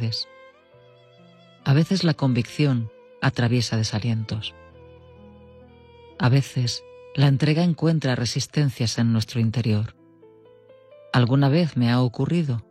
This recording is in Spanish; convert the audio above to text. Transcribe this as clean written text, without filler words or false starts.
tardes. A veces la convicción atraviesa desalientos. A veces la entrega encuentra resistencias en nuestro interior. ¿Alguna vez me ha ocurrido?